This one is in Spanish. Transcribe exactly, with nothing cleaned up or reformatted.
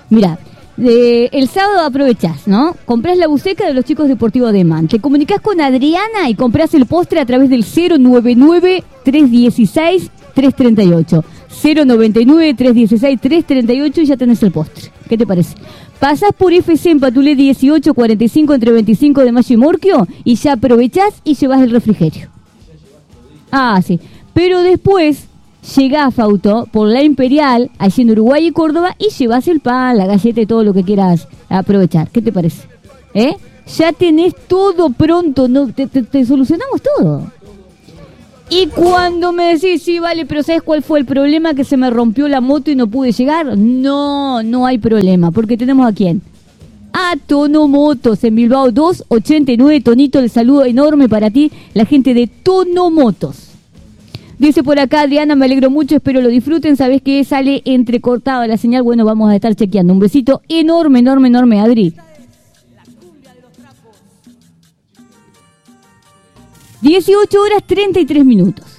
Mira, eh, el sábado aprovechás, ¿no? Comprás la buceca de los chicos deportivos de Man. Te comunicás con Adriana y comprás el postre a través del cero noventa y nueve, trescientos dieciséis, trescientos treinta y ocho. cero noventa y nueve, trescientos dieciséis, trescientos treinta y ocho y ya tenés el postre. ¿Qué te parece? Pasás por F C en Patulé dieciocho cuarenta y cinco entre veinticinco de Mayo y Morquio y ya aprovechás y llevas el refrigerio. Ah, sí. Pero después llegás, Fauto, por la Imperial, allí en Uruguay y Córdoba, y llevas el pan, la galleta y todo lo que quieras aprovechar. ¿Qué te parece? ¿Eh? Ya tenés todo pronto, no te, te, te solucionamos todo. Y cuando me decís, sí, vale, pero ¿sabes cuál fue el problema? Que se me rompió la moto y no pude llegar. No, no hay problema, porque tenemos a quién. A Tono Motos en Bilbao dos ochenta y nueve. Tonito, el saludo enorme para ti, la gente de Tono Motos. Dice por acá, Adriana, me alegro mucho, espero lo disfruten. Sabés que sale entrecortada la señal. Bueno, vamos a estar chequeando. Un besito enorme, enorme, enorme, Adri. dieciocho horas treinta y tres minutos.